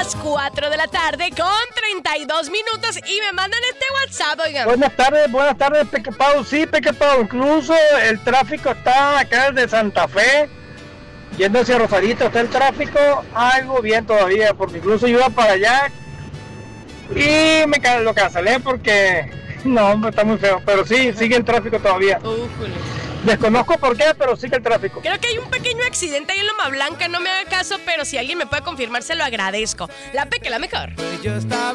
las 4 de la tarde con 32 minutos y me mandan este WhatsApp, oigan. Buenas tardes, Peque Pau. Sí, Peque Pau, incluso el tráfico está acá desde Santa Fe, yendo hacia Rosarito, está el tráfico algo bien todavía, porque incluso yo iba para allá y lo cancelé porque no, está muy feo, pero sí, sigue el tráfico todavía. Desconozco por qué, pero sigue el tráfico. Creo que hay un pequeño accidente ahí en Loma Blanca, no me haga caso, pero si alguien me puede confirmar, se lo agradezco. La Peque, la mejor.